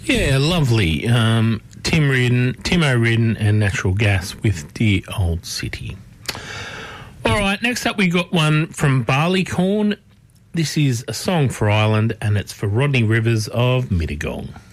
Yeah, lovely. Timo Ridden and Natural Gas with Dear Old City. All right, next up we got one from Barleycorn. This is A Song for Ireland, and it's for Rodney Rivers of Mittagong.